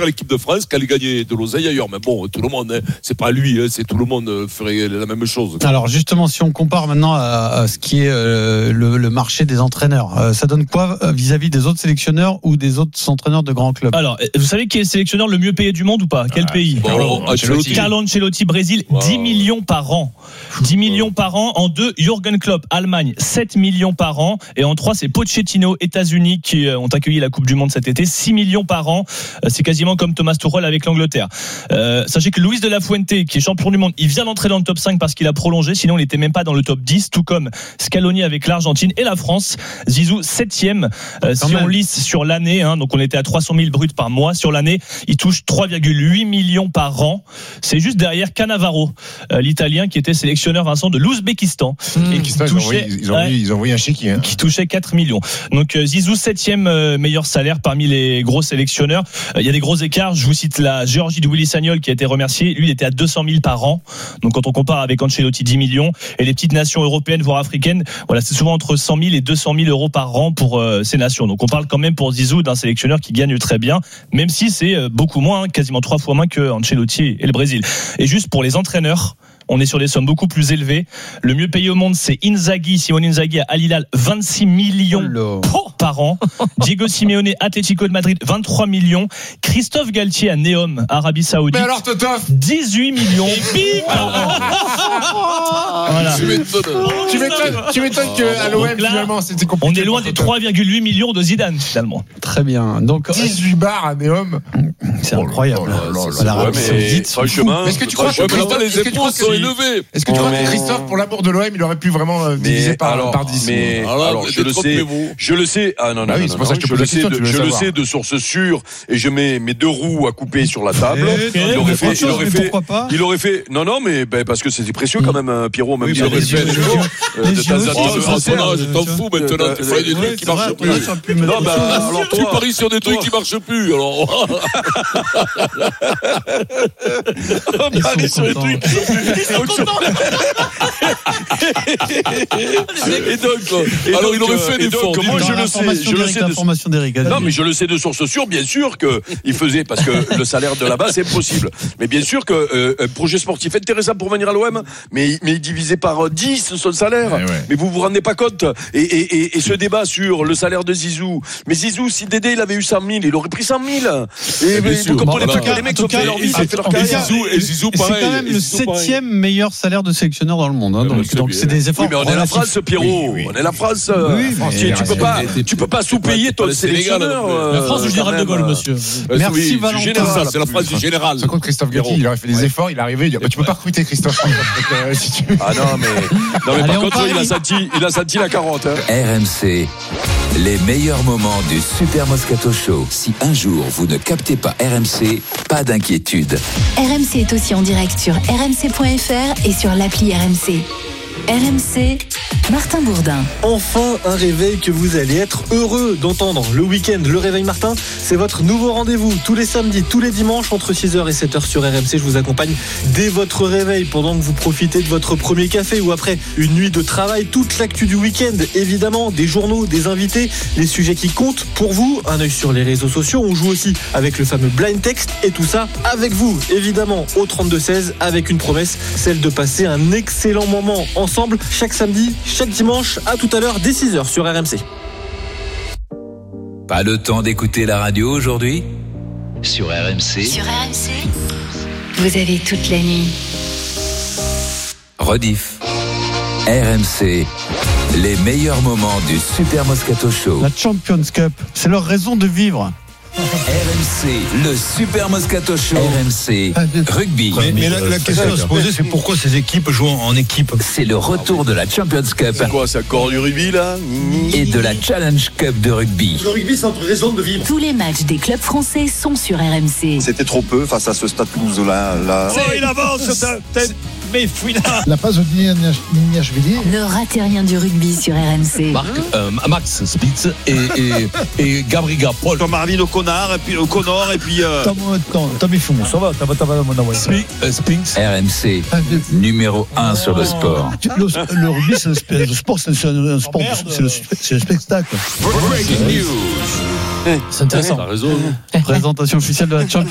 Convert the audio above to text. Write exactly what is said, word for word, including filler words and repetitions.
faire l'équipe de France qu'aller gagner de l'oseille ailleurs. Mais bon, tout le monde, hein, c'est pas lui, hein, c'est tout le monde ferait la même chose. Alors justement, si on compare maintenant à, à ce qui est euh, le, le marché des entraîneurs, euh, ça donne quoi vis-à-vis des autres sélectionneurs ou des autres entraîneurs de grands clubs? Alors, vous savez qui est le sélectionneur le mieux payé du monde ou pas? Quel ah, pays? Bon, Ancelotti. Carlo Ancelotti, Brésil, wow. dix millions par an. dix millions par an. En deux, Jürgen Klopp, Allemagne, sept millions par an. Et en trois, c'est Pochettino, États-Unis, qui ont accueilli la Coupe du Monde cet été, six millions par an. C'est quasiment comme Thomas Tuchel avec l'Angleterre. Euh, sachez que Luis de la Fuente, qui est champion du monde, il vient d'entrer dans le top cinq parce qu'il a prolongé, sinon il n'était même pas dans le top dix, tout comme Scaloni avec l'Argentine et la France. Zizou, septième. Euh, si même. on lisse sur l'année, hein, donc on était à trois cent mille bruts par mois sur l'année, il touche trois virgule huit millions par an. C'est juste derrière Cannavaro, euh, l'Italien qui était sélectionneur, Vincent, de l'Ouzbékistan. Mmh. Et qui touchait, ils ont envoyé, ils ont envoyé un chéquier. Hein. Qui touchait quatre millions. Donc euh, Zizou, septième euh, meilleur salaire parmi les gros sélectionneurs. Il euh, y a des gros écarts. Je vous cite la Géorgie de Willy Sagnol qui a été remercié. Lui, il était à deux cent mille par an. Donc quand on compare avec Ancelotti, dix millions. Et les petites nations européennes, voire africaines, voilà, c'est souvent entre cent mille et deux cent mille euros par an pour euh, ces nations. Donc on parle quand même pour Zizou d'un sélectionneur qui gagne très bien, même si c'est euh, beaucoup moins, quasiment trois fois moins que Ancelotti et le Brésil. Et juste pour les entraîneurs, on est sur des sommes beaucoup plus élevées. Le mieux payé au monde, c'est Inzaghi, Simone Inzaghi à Al Hilal, vingt-six millions oh par an. Diego Simeone, Atlético de Madrid, vingt-trois millions. Christophe Galtier à Neom, Arabie Saoudite. Mais alors, Totof, dix-huit millions par an. Voilà. Tu m'étonnes, tu m'étonnes, tu m'étonnes qu'à l'O M, là, finalement, c'était compliqué. On est loin des trois virgule huit millions de Zidane, finalement. Très bien. Donc, dix-huit bars à Neom. C'est incroyable. L'Arabie Saoudite. Franchement, est-ce que tu crois que élevé. Est-ce que tu crois que Christophe, pour l'amour de l'O M, il aurait pu vraiment euh, diviser par, alors, par dix? Mais alors, alors je le sais, je le sais. Ah non non, ah oui, non, non, non je, le sais, de, je le sais de source sûre, et je mets mes deux roues à couper sur la table. Et il aurait fait, il aurait fait, il aurait fait. Non non, mais ben, parce que c'était précieux quand même, Pierrot, même si il aurait fait de temps en temps. Je t'en fous maintenant. Tu fais des trucs qui marchent plus. Non bah alors tu paries sur des trucs qui marchent plus. Alors. Ils parie sur des trucs. Ils sont contents. Et donc, et alors donc, il aurait fait des efforts. Moi, je le sais, je le sais de Non, mais je le sais de source sûre, bien sûr que il faisait parce que le salaire de là-bas c'est impossible. Mais bien sûr que euh, un projet sportif intéressant pour venir à l'O M, mais mais il divisait par dix son salaire. Ouais, ouais. Mais vous vous rendez pas compte. Et, et, et, et ce débat sur le salaire de Zizou. Mais Zizou, si Dédé il avait eu cent mille, il aurait pris cent mille. Et vous comprenez pas que les mecs ont fait leur vie, fait leur carrière. Et Zizou, pareil. C'est quand même le septième meilleur salaire de sélectionneur dans le monde. Hein, donc, donc c'est des efforts. Oui, mais on est la France, Pierrot. Oui, oui. On est la France. Oui, tu, tu peux pas, tu peux pas sous-payer ton sélectionneur. La France du général de Gaulle, monsieur. Merci Valentin. C'est la phrase du général. Par contre, Christophe Galtier, il aurait fait des efforts. Il est arrivé. Il dit, tu peux pas recruter Christophe. Ah non, mais non mais par contre, il a senti, il a senti la carotte. R M C. Les meilleurs moments du Super Moscato Show. Si un jour vous ne captez pas R M C, pas d'inquiétude. R M C est aussi en direct sur r m c point f r et sur l'appli R M C. R M C, Martin Bourdin. Enfin un réveil que vous allez être heureux d'entendre. Le week-end, le réveil Martin, c'est votre nouveau rendez-vous. Tous les samedis, tous les dimanches, entre six heures et sept heures sur R M C. Je vous accompagne dès votre réveil, pendant que vous profitez de votre premier café ou après une nuit de travail. Toute l'actu du week-end, évidemment, des journaux, des invités, les sujets qui comptent pour vous. Un œil sur les réseaux sociaux. On joue aussi avec le fameux blind text et tout ça avec vous, évidemment, au trente-deux seize, avec une promesse, celle de passer un excellent moment ensemble chaque samedi, chaque dimanche. À tout à l'heure dès six heures sur R M C. Pas le temps d'écouter la radio aujourd'hui ? Sur R M C. Sur R M C, vous avez toute la nuit. Rediff. R M C. Les meilleurs moments du Super Moscato Show. La Champions Cup, c'est leur raison de vivre. R M C, le Super Moscato Show. R M C, rugby. Mais, mais la, la question à se poser, c'est pourquoi ces équipes jouent en équipe. C'est le retour de la Champions Cup. C'est quoi, c'est encore du rugby là? Et de la Challenge Cup de rugby. Le rugby, c'est notre raison de vivre. Tous les matchs des clubs français sont sur R M C. C'était trop peu face à ce Stade Toulouse là. là. Oh, il avance, mais fouilla. La passe de Nignashvili. Ne ratez rien du rugby sur R M C. Marc, euh, Max Spitz et, et, et Gabriga Paul. Comme Marvin O'Connor et puis O'Connor et puis. Euh... Tommy Fumon, ça va, t'as pas mon envoyé. Spinks. R M C, numéro un sur le sport. Le, le rugby, c'est le, le sport, c'est un sport, c'est le, c'est le spectacle. Breaking news. C'est intéressant. T'as raison. Présentation officielle de la Champions